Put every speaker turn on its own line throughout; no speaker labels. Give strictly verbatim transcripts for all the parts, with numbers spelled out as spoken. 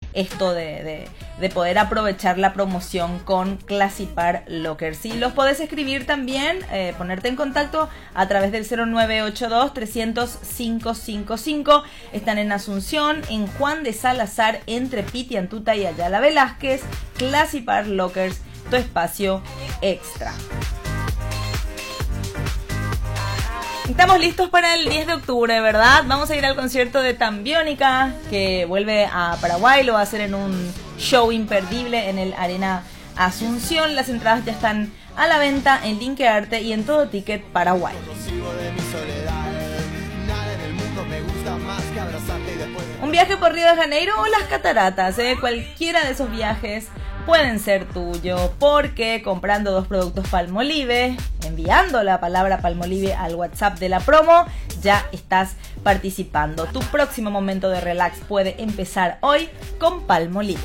esto de, de, de poder aprovechar la promoción con Classipar Lockers. Y los podés escribir también, eh, ponerte en contacto a través del cero nueve ocho dos, trescientos, cinco cinco cinco. Están en Asunción, en Juan de Salazar, entre Pitiantuta y Ayala Velázquez. Classipar Lockers, tu espacio extra. Estamos listos para el diez de octubre, ¿verdad? Vamos a ir al concierto de Tambiónica, que vuelve a Paraguay. Lo va a hacer en un show imperdible en el Arena Asunción. Las entradas ya están a la venta en Linkearte y en Todo Ticket Paraguay. Un viaje por Río de Janeiro o las cataratas, ¿eh? Cualquiera de esos viajes pueden ser tuyo, porque comprando dos productos Palmolive, enviando la palabra Palmolive al WhatsApp de la promo, ya estás participando. Tu próximo momento de relax puede empezar hoy con Palmolive.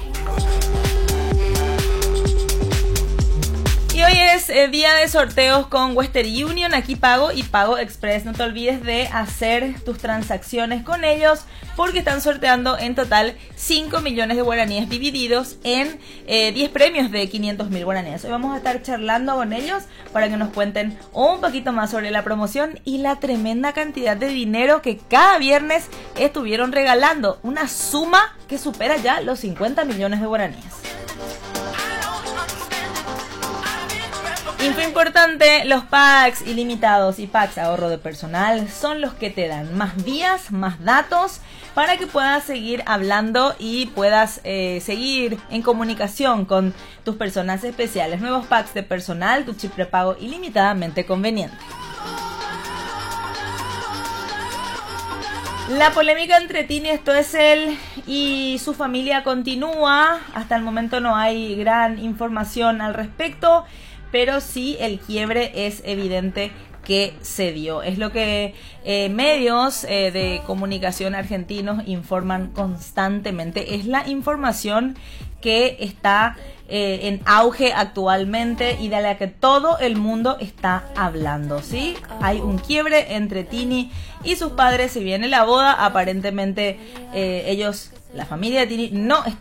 Y hoy es eh, día de sorteos con Western Union, aquí Pago y Pago Express. No te olvides de hacer tus transacciones con ellos, porque están sorteando en total cinco millones de guaraníes divididos en eh, diez premios de quinientos mil guaraníes. Hoy vamos a estar charlando con ellos para que nos cuenten un poquito más sobre la promoción y la tremenda cantidad de dinero que cada viernes estuvieron regalando. Una suma que supera ya los cincuenta millones de guaraníes. Info importante, los packs ilimitados y packs ahorro de personal son los que te dan más días, más datos para que puedas seguir hablando y puedas eh, seguir en comunicación con tus personas especiales. Nuevos packs de personal, tu chip prepago ilimitadamente conveniente. La polémica entre Tini Stoessel y su familia continúa. Hasta el momento no hay gran información al respecto, pero sí el quiebre es evidente que se dio. Es lo que eh, medios eh, de comunicación argentinos informan constantemente. Es la información que está eh, en auge actualmente y de la que todo el mundo está hablando, ¿sí? Hay un quiebre entre Tini y sus padres. Si viene la boda, aparentemente eh, ellos, la familia de Tini, no está